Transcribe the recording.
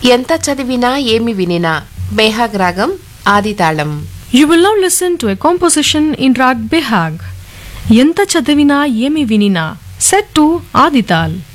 ఎంత చదివినా ఏమి వినినా బేహాగ్ రాగం ఆదితాళం. You will now listen to a composition in Rag Behag. Yenta Chadavina Yemi Vinina, set to Adital.